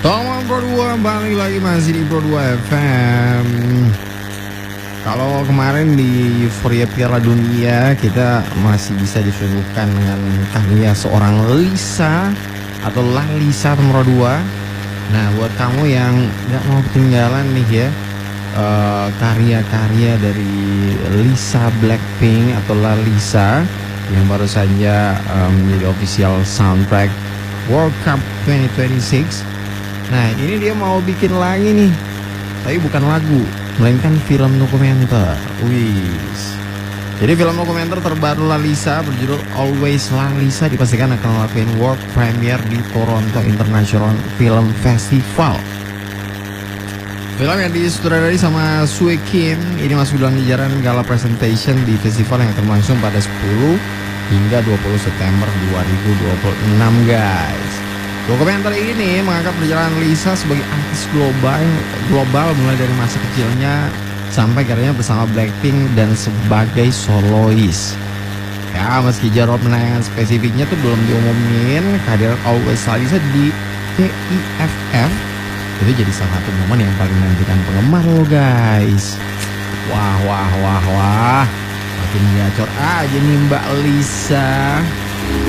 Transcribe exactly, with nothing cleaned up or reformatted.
Tolong Pro dua, balik lagi masih di Pro dua F M. Kalau kemarin di Euphoria Piala Dunia kita masih bisa disuguhkan dengan karya seorang Lisa atau Lalisa nomor dua. Nah, buat kamu yang gak mau ketinggalan nih ya, uh, karya-karya dari Lisa Blackpink atau Lalisa yang baru saja um, menjadi official soundtrack World Cup dua ribu dua puluh enam. Nah, ini dia mau bikin lagi nih, tapi bukan lagu, melainkan film dokumenter. Wis. Jadi film dokumenter terbaru Lalisa berjudul Always Lalisa dipastikan akan melakukan world premiere di Toronto International Film Festival. Film yang disutradarai sama Sue Kim ini masuk dalam jajaran gala presentation di festival yang akan berlangsung pada sepuluh hingga dua puluh September dua ribu dua puluh enam, guys. Dokumenter ini mengangkat perjalanan Lisa sebagai artis global, global mulai dari masa kecilnya sampai karirnya bersama Blackpink dan sebagai solois. Ya, meski jadwal penayangan spesifiknya tuh belum diumumin, kehadiran Always Lalisa di T I F F itu jadi salah satu momen yang paling menantikan penggemar lo, guys. Wah, wah, wah, wah, makin gacor aja nih Mbak Lisa.